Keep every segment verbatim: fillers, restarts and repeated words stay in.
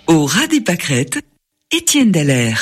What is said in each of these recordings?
Au ras des pâquerettes, Étienne Dallaire.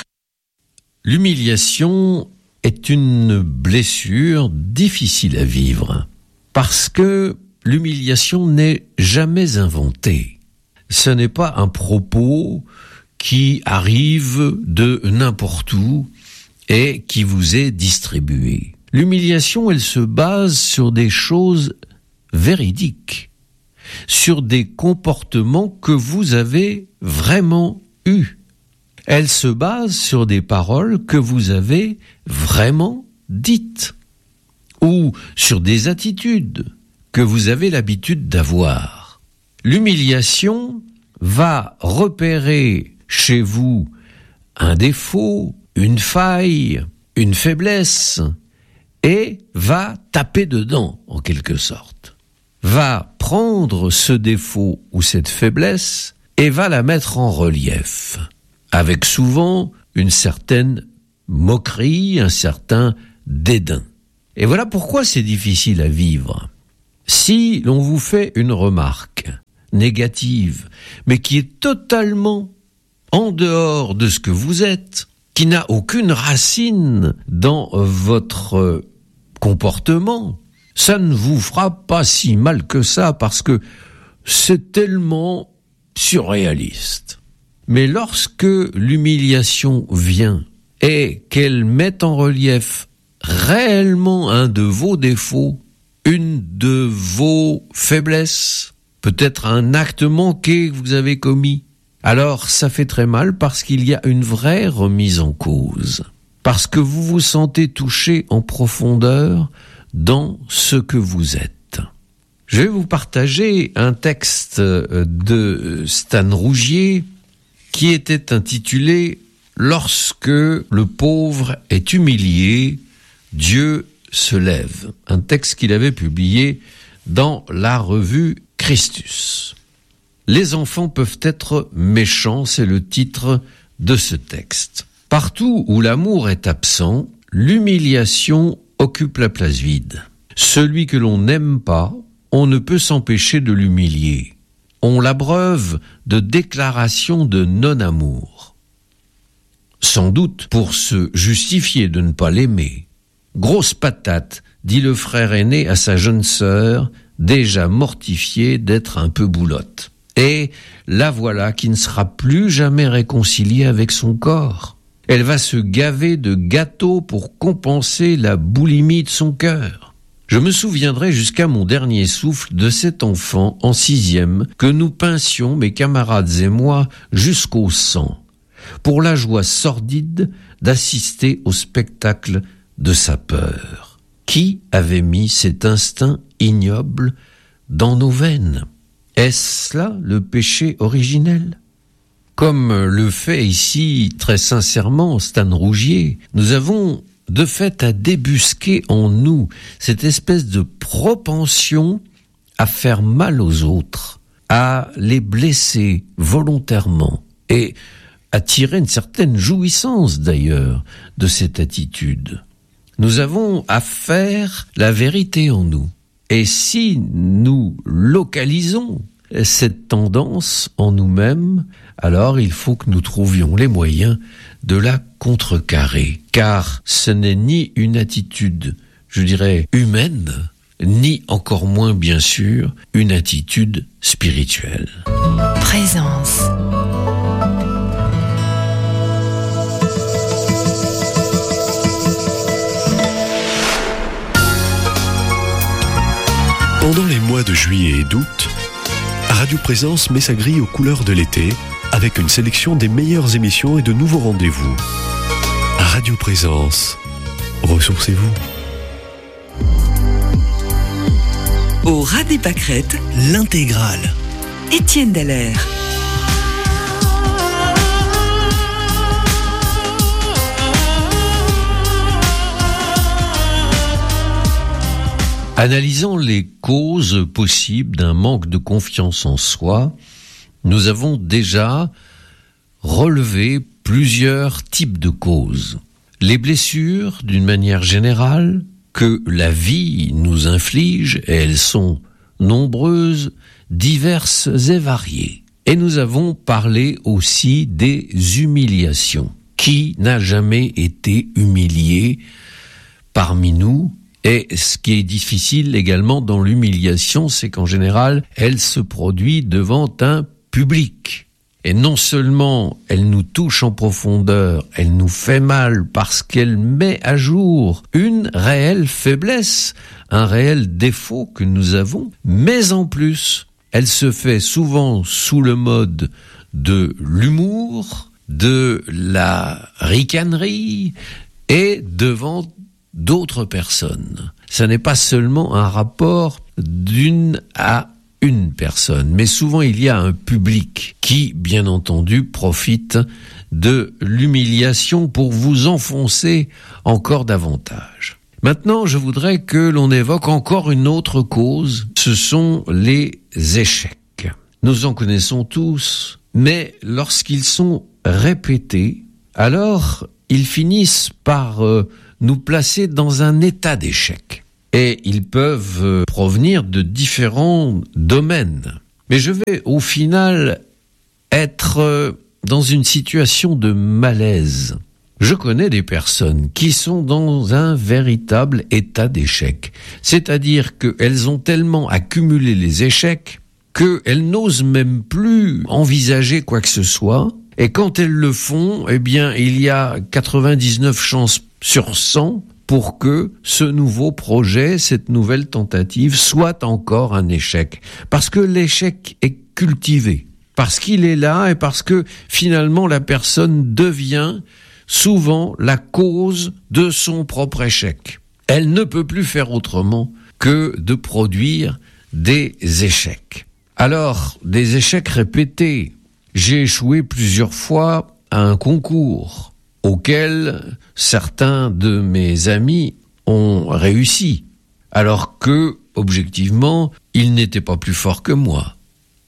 L'humiliation est une blessure difficile à vivre parce que l'humiliation n'est jamais inventée. Ce n'est pas un propos qui arrive de n'importe où et qui vous est distribué. L'humiliation, elle se base sur des choses véridiques, sur des comportements que vous avez vraiment eus. Elle se base sur des paroles que vous avez vraiment dites, ou sur des attitudes que vous avez l'habitude d'avoir. L'humiliation va repérer chez vous un défaut, une faille, une faiblesse, et va taper dedans, en quelque sorte. Va prendre ce défaut ou cette faiblesse et va la mettre en relief, avec souvent une certaine moquerie, un certain dédain. Et voilà pourquoi c'est difficile à vivre. Si l'on vous fait une remarque négative, mais qui est totalement en dehors de ce que vous êtes, qui n'a aucune racine dans votre comportement, ça ne vous fera pas si mal que ça, parce que c'est tellement surréaliste. Mais lorsque l'humiliation vient et qu'elle met en relief réellement un de vos défauts, une de vos faiblesses, peut-être un acte manqué que vous avez commis, alors ça fait très mal parce qu'il y a une vraie remise en cause. Parce que vous vous sentez touché en profondeur dans ce que vous êtes. Je vais vous partager un texte de Stan Rougier qui était intitulé « Lorsque le pauvre est humilié, Dieu se lève ». Un texte qu'il avait publié dans la revue Christus. Les enfants peuvent être méchants, c'est le titre de ce texte. Partout où l'amour est absent, l'humiliation occupe la place vide. Celui que l'on n'aime pas, on ne peut s'empêcher de l'humilier. On l'abreuve de déclarations de non-amour. Sans doute pour se justifier de ne pas l'aimer. Grosse patate, dit le frère aîné à sa jeune sœur, déjà mortifiée d'être un peu boulotte. Et la voilà qui ne sera plus jamais réconciliée avec son corps. Elle va se gaver de gâteaux pour compenser la boulimie de son cœur. Je me souviendrai jusqu'à mon dernier souffle de cet enfant en sixième que nous pincions, mes camarades et moi, jusqu'au sang, pour la joie sordide d'assister au spectacle de sa peur. Qui avait mis cet instinct ignoble dans nos veines ? Est-ce là le péché originel ? Comme le fait ici très sincèrement Stan Rougier, nous avons de fait à débusquer en nous cette espèce de propension à faire mal aux autres, à les blesser volontairement et à tirer une certaine jouissance d'ailleurs de cette attitude. Nous avons à faire la vérité en nous. Et si nous localisons cette tendance en nous-mêmes, alors il faut que nous trouvions les moyens de la contrecarrer. Car ce n'est ni une attitude, je dirais, humaine, ni encore moins, bien sûr, une attitude spirituelle. Présence. Pendant les mois de juillet et d'août, Radio Présence met sa grille aux couleurs de l'été avec une sélection des meilleures émissions et de nouveaux rendez-vous. Radio Présence, ressourcez-vous. Au ras des pâquerettes, l'intégrale. Étienne Dallaire. Analysant les causes possibles d'un manque de confiance en soi, nous avons déjà relevé plusieurs types de causes. Les blessures, d'une manière générale, que la vie nous inflige, et elles sont nombreuses, diverses et variées. Et nous avons parlé aussi des humiliations. Qui n'a jamais été humilié parmi nous? Et ce qui est difficile également dans l'humiliation, c'est qu'en général, elle se produit devant un public. Et non seulement elle nous touche en profondeur, elle nous fait mal parce qu'elle met à jour une réelle faiblesse, un réel défaut que nous avons, mais en plus, elle se fait souvent sous le mode de l'humour, de la ricanerie et devant d'autres personnes. Ça n'est pas seulement un rapport d'une à une personne, mais souvent il y a un public qui, bien entendu, profite de l'humiliation pour vous enfoncer encore davantage. Maintenant, je voudrais que l'on évoque encore une autre cause, ce sont les échecs. Nous en connaissons tous, mais lorsqu'ils sont répétés, alors ils finissent par euh, nous placer dans un état d'échec. Et ils peuvent euh, provenir de différents domaines. Mais je vais au final être euh, dans une situation de malaise. Je connais des personnes qui sont dans un véritable état d'échec. C'est-à-dire qu'elles ont tellement accumulé les échecs qu'elles n'osent même plus envisager quoi que ce soit. Et quand elles le font, eh bien, il y a quatre-vingt-dix-neuf chances sur cent pour que ce nouveau projet, cette nouvelle tentative soit encore un échec. Parce que l'échec est cultivé. Parce qu'il est là et parce que finalement la personne devient souvent la cause de son propre échec. Elle ne peut plus faire autrement que de produire des échecs. Alors, des échecs répétés. J'ai échoué plusieurs fois à un concours auquel certains de mes amis ont réussi, alors que, objectivement, ils n'étaient pas plus forts que moi.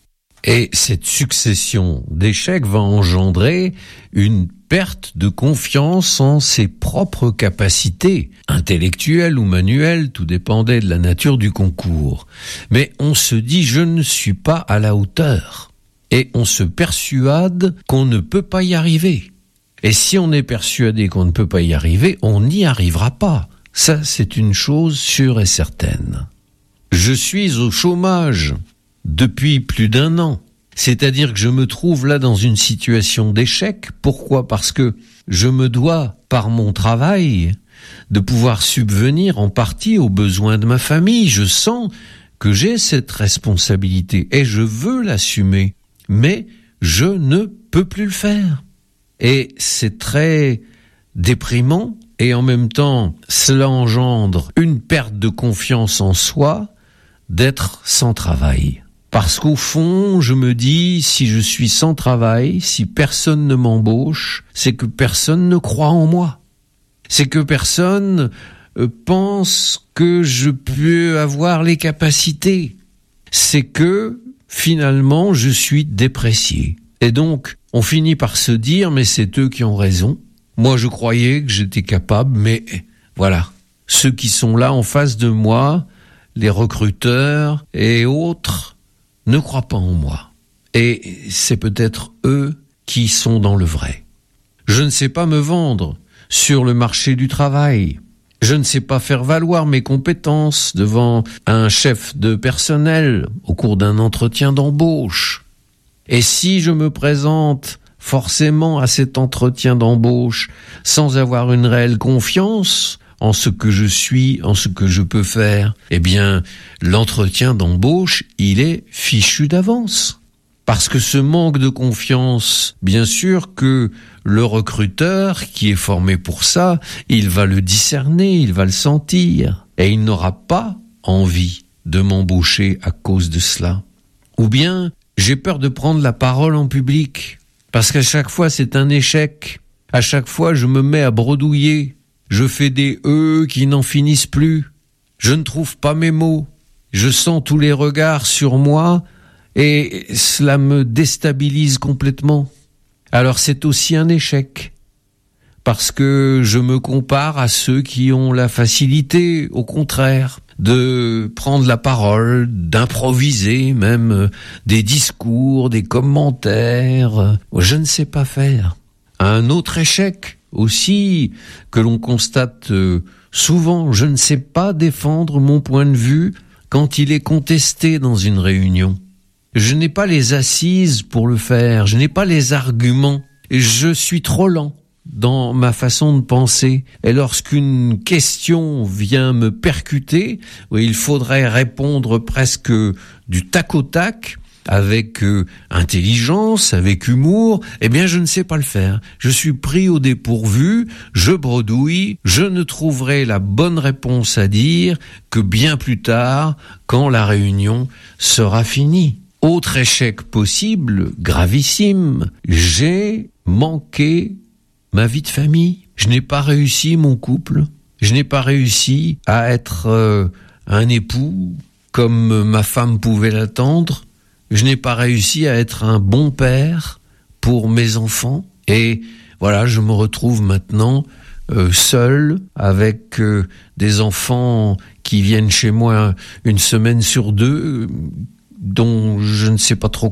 Et cette succession d'échecs va engendrer une perte de confiance en ses propres capacités, intellectuelles ou manuelles, tout dépendait de la nature du concours. Mais on se dit, je ne suis pas à la hauteur. Et on se persuade qu'on ne peut pas y arriver. Et si on est persuadé qu'on ne peut pas y arriver, on n'y arrivera pas. Ça, c'est une chose sûre et certaine. Je suis au chômage depuis plus d'un an. C'est-à-dire que je me trouve là dans une situation d'échec. Pourquoi ? Parce que je me dois, par mon travail, de pouvoir subvenir en partie aux besoins de ma famille. Je sens que j'ai cette responsabilité et je veux l'assumer. Mais je ne peux plus le faire. Et c'est très déprimant et en même temps, cela engendre une perte de confiance en soi d'être sans travail. Parce qu'au fond, je me dis, si je suis sans travail, si personne ne m'embauche, c'est que personne ne croit en moi. C'est que personne euh, pense que je peux avoir les capacités. C'est que, finalement, je suis déprécié. Et donc, on finit par se dire, mais c'est eux qui ont raison. Moi, je croyais que j'étais capable, mais voilà. Ceux qui sont là en face de moi, les recruteurs et autres, ne croient pas en moi. Et c'est peut-être eux qui sont dans le vrai. Je ne sais pas me vendre sur le marché du travail. Je ne sais pas faire valoir mes compétences devant un chef de personnel au cours d'un entretien d'embauche. Et si je me présente forcément à cet entretien d'embauche sans avoir une réelle confiance en ce que je suis, en ce que je peux faire, eh bien, l'entretien d'embauche, il est fichu d'avance. Parce que ce manque de confiance, bien sûr que le recruteur qui est formé pour ça, il va le discerner, il va le sentir, et il n'aura pas envie de m'embaucher à cause de cela. Ou bien, j'ai peur de prendre la parole en public, parce qu'à chaque fois c'est un échec. À chaque fois je me mets à bredouiller. Je fais des « e » qui n'en finissent plus. Je ne trouve pas mes mots. Je sens tous les regards sur moi et cela me déstabilise complètement. Alors c'est aussi un échec, parce que je me compare à ceux qui ont la facilité, au contraire, de prendre la parole, d'improviser même des discours, des commentaires. Je ne sais pas faire. Un autre échec aussi que l'on constate souvent, je ne sais pas défendre mon point de vue quand il est contesté dans une réunion. Je n'ai pas les assises pour le faire, je n'ai pas les arguments, je suis trop lent dans ma façon de penser. Et lorsqu'une question vient me percuter, où il faudrait répondre presque du tac au tac, avec euh, intelligence, avec humour, eh bien je ne sais pas le faire. Je suis pris au dépourvu, je bredouille, je ne trouverai la bonne réponse à dire que bien plus tard, quand la réunion sera finie. Autre échec possible, gravissime, j'ai manqué ma vie de famille. Je n'ai pas réussi mon couple, je n'ai pas réussi à être euh, un époux comme ma femme pouvait l'attendre. Je n'ai pas réussi à être un bon père pour mes enfants. Et voilà, je me retrouve maintenant euh, seul avec euh, des enfants qui viennent chez moi une semaine sur deux, dont je ne sais pas trop